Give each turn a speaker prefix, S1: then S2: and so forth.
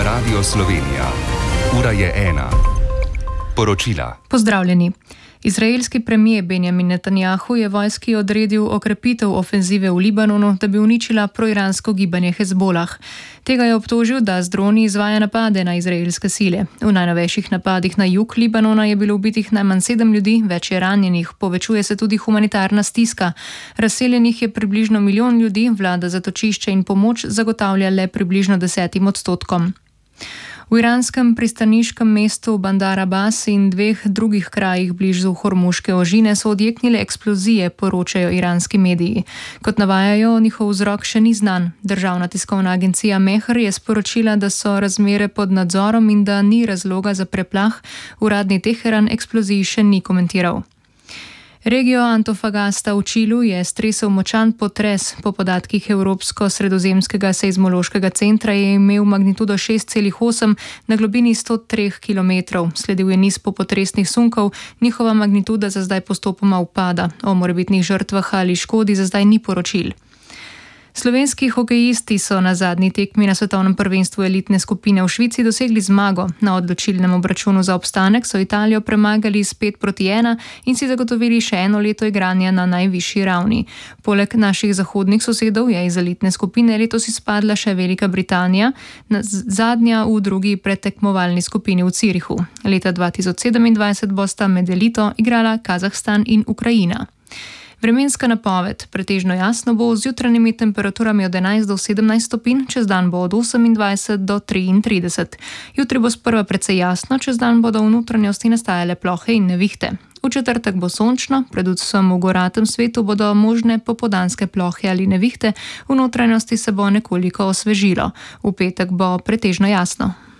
S1: Radio Slovenija. Ura je 1. Poročila.
S2: Pozdravljeni. Izraelski premijer Benjamin Netanjahu je vojski odredil okrepitev ofenzive v Libanonu, da bi uničila proiransko gibanje Hezbolah. Tega je obtožil, da z droni izvaja napade na izraelske sile. V najnovejših napadih na jug Libanona je bilo ubitih najmanj 7 ljudi, več je ranjenih, povečuje se tudi humanitarna stiska. Razseljenih je približno 1 milijon ljudi, vlada zatočišče in pomoč zagotavlja le približno 10%. V iranskem pristaniškem mestu Bandar Abbas in 2 drugih krajih blizu Hormuške ožine so odjeknile eksplozije, poročajo iranski mediji. Kot navajajo, njihov vzrok še ni znan. Državna tiskovna agencija Mehr je sporočila, da so razmere pod nadzorom in da ni razloga za preplah. Uradni Teheran eksplozij še ni komentiral. Regijo Antofagasta v Čilu je stresel močan potres. Po podatkih Evropsko-sredozemskega seizmološkega centra je imel magnitudo 6,8 na globini 103 km. Sledil je niz popotresnih sunkov, njihova magnituda za zdaj postopoma upada. O morebitnih žrtvah ali škodi za zdaj ni poročil. Slovenski hokejisti so na zadnji tekmi na svetovnem prvenstvu elitne skupine v Švici dosegli zmago. Na odločilnem obračunu za obstanek so Italijo premagali s 5-1 in si zagotovili še eno leto igranja na najvišji ravni. Poleg naših zahodnih sosedov je iz elitne skupine letos izpadla še Velika Britanija, zadnja v drugi predtekmovalni skupini v Cirihu. Leta 2027 bosta med elito igrala Kazahstan in Ukrajina. Vremenska napoved. Pretežno jasno bo z jutranjimi temperaturami od 11 do 17 stopinj, čez dan bo od 28 do 33. Jutri bo sprva precej jasno, čez dan bodo v notranjosti nastajale plohe in nevihte. V četrtek bo sončno, predvsem v goratem svetu bodo možne popoldanske plohe ali nevihte, v notranjosti se bo nekoliko osvežilo. V petek bo pretežno jasno.